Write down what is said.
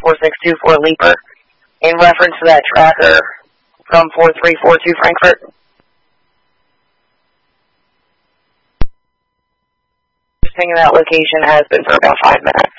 4624 Leaper in reference to that tracker from 4342 Frankfurt. Ping in that location has been for about 5 minutes.